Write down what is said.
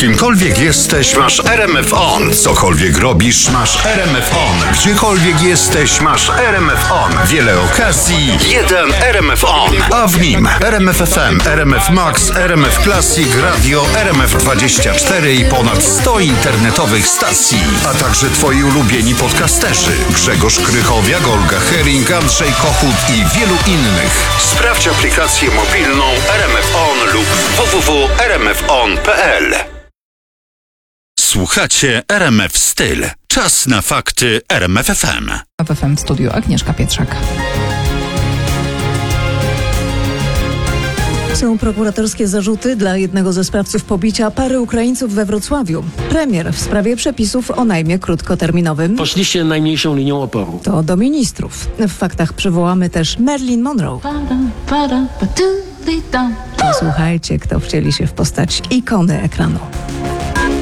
Kimkolwiek jesteś, masz RMF On. Cokolwiek robisz, masz RMF On. Gdziekolwiek jesteś, masz RMF On. Wiele okazji, jeden RMF On. A w nim RMF FM, RMF Max, RMF Classic, Radio, RMF24 i ponad 100 internetowych stacji. A także twoi ulubieni podcasterzy. Grzegorz Krychowiak, Olga Hering, Andrzej Kochut i wielu innych. Sprawdź aplikację mobilną RMF On lub www.rmfon.pl. Słuchacie RMF Styl. Czas na fakty RMF FM. W FM Studiu Agnieszka Pietrzak. Są prokuratorskie zarzuty dla jednego ze sprawców pobicia pary Ukraińców we Wrocławiu. Premier w sprawie przepisów o najmie krótkoterminowym. Poszliście najmniejszą linią oporu. To do ministrów. W faktach przywołamy też Marilyn Monroe. Posłuchajcie, kto wcieli się w postać ikony ekranu.